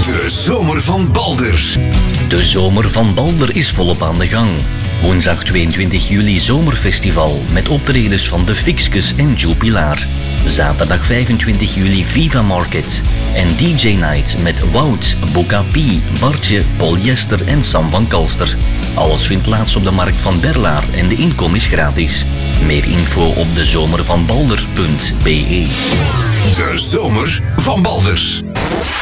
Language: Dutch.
De zomer van Balder. De zomer van Balder is volop aan de gang. Woensdag 22 juli zomerfestival met optredens van de Fixkes en Jupilar. Zaterdag 25 juli Viva Market en DJ Night met Wout, Boca P, Bartje, Polyester en Sam van Kalster. Alles vindt plaats op de markt van Berlaar en de inkom is gratis. Meer info op dezomervanbalder.be. De zomer van Balder.